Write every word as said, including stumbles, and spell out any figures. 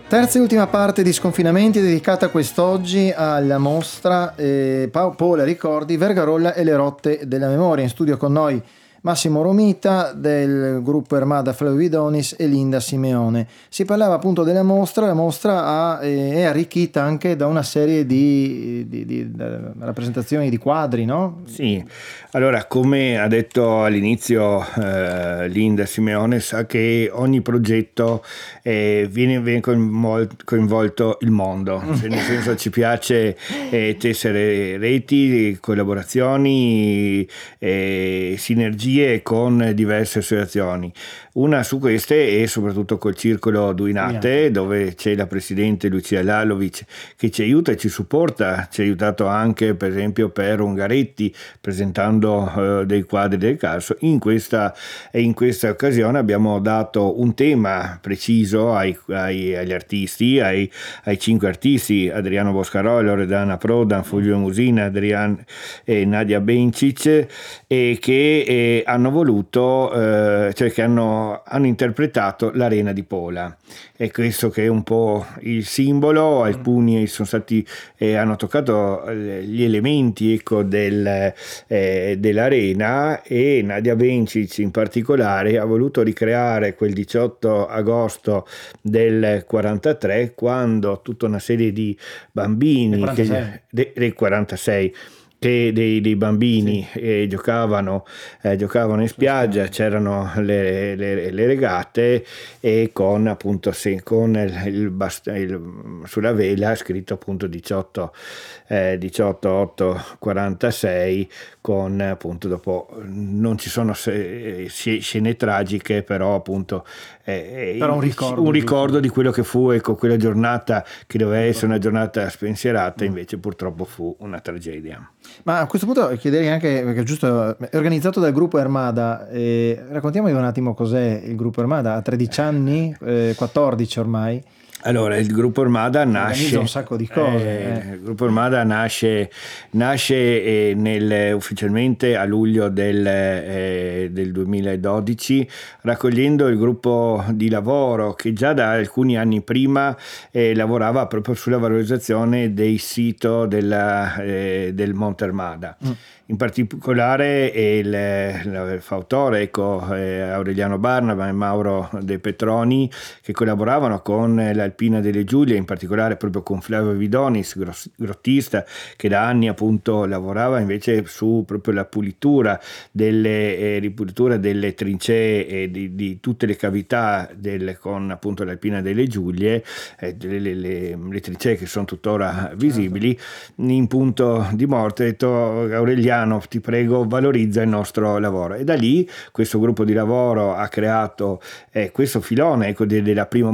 Terza e ultima parte di Sconfinamenti dedicata quest'oggi alla mostra eh, Pola Ricordi, Vergarolla e le rotte della memoria. In studio con noi Massimo Romita del gruppo Ermada, Flavio Vidonis e Linda Simeone. Si parlava appunto della mostra. La mostra ha, eh, è arricchita anche da una serie di, di, di, di rappresentazioni di quadri, no? Sì, allora come ha detto all'inizio eh, Linda Simeone, sa che ogni progetto eh, viene, viene coinvolto, coinvolto il mondo, cioè, nel senso ci piace eh, tessere reti, collaborazioni, eh, sinergie con diverse associazioni. Una su queste è soprattutto col Circolo Duinate, dove c'è la presidente Lucia Lalovic che ci aiuta e ci supporta, ci ha aiutato anche per esempio per Ungaretti presentando eh, dei quadri del Carso. In questa, in questa occasione abbiamo dato un tema preciso ai, ai, agli artisti, ai, ai cinque artisti, Adriano Boscarò, Loredana Prodan, Fulvio Musina, Adrian e Nadia Bencic, e che eh, hanno voluto, eh, cioè che hanno, hanno interpretato l'Arena di Pola. E questo che è un po' il simbolo. Alcuni sono stati, eh, hanno toccato gli elementi, ecco, del, eh, dell'arena, e Nadia Bencic in particolare ha voluto ricreare quel diciotto agosto del quarantatré, quando tutta una serie di bambini che, de, del quarantasei che dei, dei bambini sì. eh, giocavano, eh, giocavano in spiaggia, c'erano le, le, le regate, e con appunto sì, con il, il, bast- il sulla vela scritto appunto diciotto otto quarantasei, con appunto dopo non ci sono scene tragiche, però appunto eh, però un ricordo, un ricordo di quello che fu, ecco, quella giornata che doveva essere una giornata spensierata, invece purtroppo fu una tragedia. Ma a questo punto chiederei anche, perché giusto, è organizzato dal gruppo Ermada, eh, raccontiamoci un attimo cos'è il gruppo Ermada. Ha tredici anni, eh, quattordici ormai. Allora, il gruppo Ermada nasce un sacco di cose. Eh, eh. Il gruppo Ermada nasce, nasce eh, nel, ufficialmente a luglio del, eh, del duemiladodici, raccogliendo il gruppo di lavoro che già da alcuni anni prima eh, lavorava proprio sulla valorizzazione dei siti della, eh, del Monte Ermada. Mm. In particolare il, il fautore, ecco, eh, Aureliano Barnaba e Mauro De Petroni, che collaboravano con l'Alpina delle Giulie, in particolare proprio con Flavio Vidonis, grottista, che da anni appunto lavorava invece su proprio la pulitura delle, eh, ripulitura delle trincee e di, di tutte le cavità del, con appunto l'Alpina delle Giulie, eh, le, le, le trincee che sono tuttora visibili. In punto di morte, detto Aureliano, ti prego, valorizza il nostro lavoro. E da lì questo gruppo di lavoro ha creato eh, questo filone, ecco, della prima